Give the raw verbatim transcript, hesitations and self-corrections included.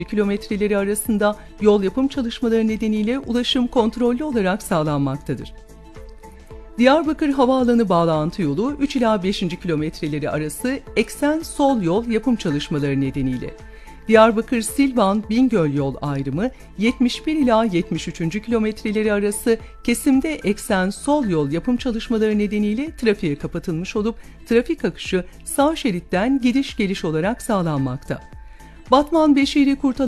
kilometreleri arasında yol yapım çalışmaları nedeniyle ulaşım kontrollü olarak sağlanmaktadır. Diyarbakır Havaalanı bağlantı yolu üç ila beşinci kilometreleri arası eksen sol yol yapım çalışmaları nedeniyle, Diyarbakır-Silvan-Bingöl yol ayrımı yetmiş bir ila yetmiş üçüncü kilometreleri arası kesimde eksen sol yol yapım çalışmaları nedeniyle trafiğe kapatılmış olup trafik akışı sağ şeritten gidiş geliş olarak sağlanmakta. Batman Beşiri Kurtalan